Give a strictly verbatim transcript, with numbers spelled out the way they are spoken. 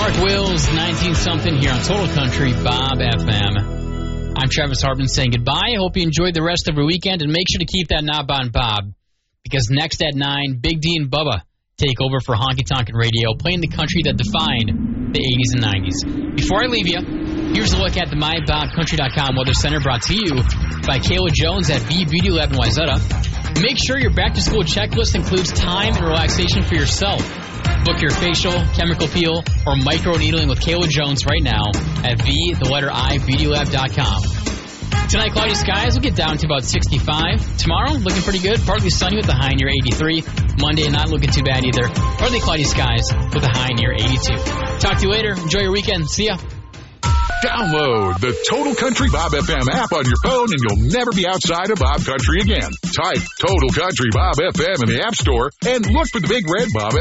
Mark Wills, nineteen-something here on Total Country, Bob F M. I'm Travis Harbin saying goodbye. I hope you enjoyed the rest of your weekend, and make sure to keep that knob on Bob, because next at nine, Big D and Bubba take over for Honky Tonkin' Radio, playing the country that defined the eighties and nineties. Before I leave you, here's a look at the my bob country dot com Weather Center, brought to you by Kayla Jones at V Beauty Lab in Wayzata. Make sure your back-to-school checklist includes time and relaxation for yourself. Book your facial, chemical peel, or micro-needling with Kayla Jones right now at V, the letter I, beauty lab dot com. Tonight, cloudy skies will get down to about sixty-five. Tomorrow, looking pretty good. Partly sunny with a high near eighty-three. Monday, not looking too bad either. Partly cloudy skies with a high near eighty-two. Talk to you later. Enjoy your weekend. See ya. Download the Total Country Bob F M app on your phone and you'll never be outside of Bob Country again. Type Total Country Bob F M in the App Store and look for the big red Bob